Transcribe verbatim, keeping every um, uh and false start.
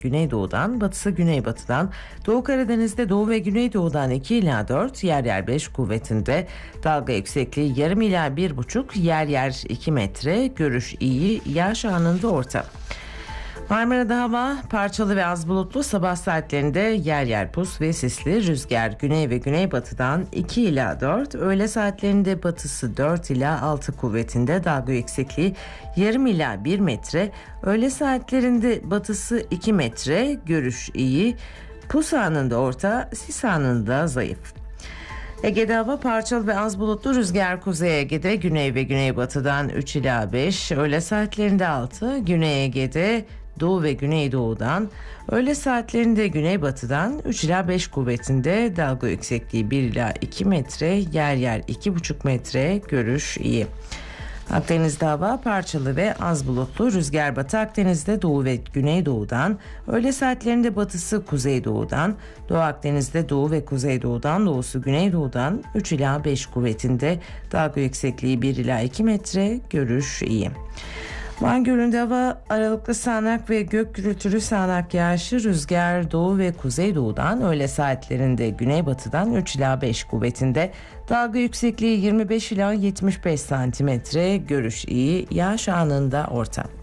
güneydoğudan, batısı güneybatıdan, Doğu Karadeniz'de doğu ve güneydoğudan iki ila dört, yer yer beş kuvvetinde, dalga yüksekliği yarım ila bir buçuk, yer yer iki metre, görüş iyi, yağış anında orta. Marmara'da hava parçalı ve az bulutlu, sabah saatlerinde yer yer pus ve sisli, rüzgar güney ve güneybatıdan iki ila dört, öğle saatlerinde batısı dört ila altı kuvvetinde, dalga yüksekliği yarım ila bir metre, öğle saatlerinde batısı iki metre, görüş iyi, pus anında orta, sis anında zayıf. Ege'de hava parçalı ve az bulutlu, rüzgar Kuzey Ege'de güney ve güneybatıdan üç ila beş, öğle saatlerinde altı, Güney Ege'de doğu ve güneydoğudan, öğle saatlerinde güneybatıdan üç ila beş kuvvetinde, dalga yüksekliği bir ila iki metre, yer yer iki buçuk metre, görüş iyi. Akdeniz'de hava parçalı ve az bulutlu, rüzgar Batı Akdeniz'de doğu ve güneydoğudan, öğle saatlerinde batısı kuzeydoğudan, Doğu Akdeniz'de doğu ve kuzeydoğudan, doğusu güneydoğudan üç ila beş kuvvetinde, dalga yüksekliği bir ila iki metre, görüş iyi. Van Gölü'nde hava aralıklı sağanak ve gök gürültülü sağanak yağışı, rüzgar doğu ve kuzeydoğudan, öğle saatlerinde güneybatıdan üç ila beş kuvvetinde, dalga yüksekliği yirmi beş ila yetmiş beş santimetre, görüş iyi, yağış anında orta.